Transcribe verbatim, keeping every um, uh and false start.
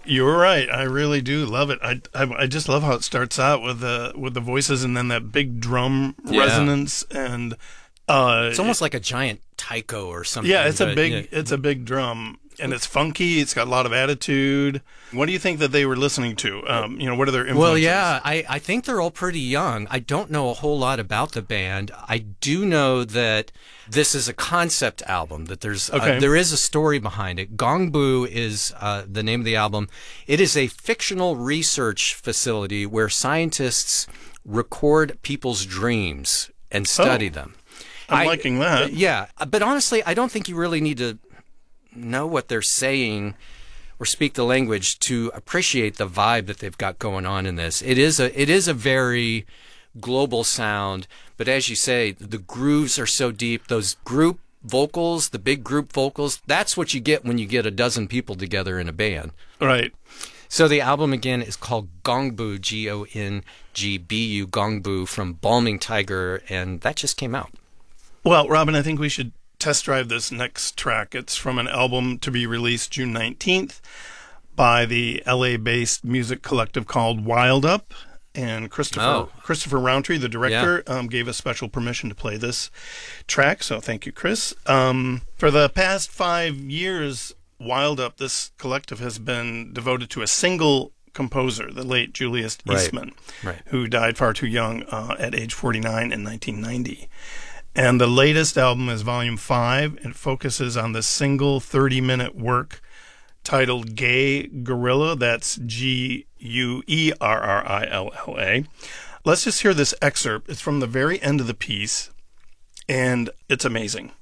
You're right. I really do love it. I, I I just love how it starts out with the with the voices and then that big drum Yeah. resonance and uh It's almost like a giant taiko or something. yeah, it's a But big yeah. it's a big drum and it's funky. It's got a lot of attitude. What do you think that they were listening to? Um, you know, what are their influences? Well, yeah, I, I think they're all pretty young. I don't know a whole lot about the band. I do know that this is a concept album, that there's Okay. uh, there is a story behind it. Gongbu is uh, the name of the album. It is a fictional research facility where scientists record people's dreams and study Oh. them. I'm I- liking that. Yeah, but honestly, I don't think you really need to know what they're saying or speak the language to appreciate the vibe that they've got going on in this. It is a it is a very global sound, but as you say, the grooves are so deep. Those group vocals, the big group vocals, that's what you get when you get a dozen people together in a band. Right. So the album again is called Gongbu, G O N G B U, Gongbu, from Balming Tiger, and that just came out. Well, Robin, I think we should test drive this next track. It's from an album to be released June nineteenth by the L A-based music collective called Wild Up. And Christopher Oh. Christopher Roundtree, the director, um, gave us special permission to play this track. So thank you, Chris. Um, for the past five years, Wild Up, this collective has been devoted to a single composer, the late Julius Right. Eastman, Right. who died far too young uh, at age forty-nine in nineteen ninety. And the latest album is Volume five. It focuses on the single thirty-minute work titled Gay Gorilla. That's G U E R R I L L A. Let's just hear this excerpt. It's from the very end of the piece, and it's amazing.